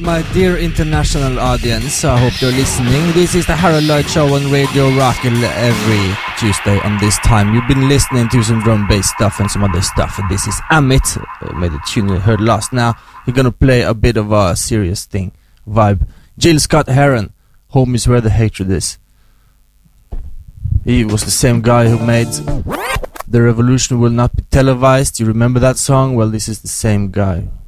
My dear international audience, I hope you're listening. This is the Harold Lloyd Show on Radio Rock'n'Roll every Tuesday on this time. You've been listening to some drum bass stuff and some other stuff, and this is Amit, made the tune you heard last. Now, we're gonna play a bit of a serious thing, vibe. Jill Scott Heron, Home is Where the Hatred Is. He was the same guy who made The Revolution Will Not Be Televised. You remember that song? Well, this is the same guy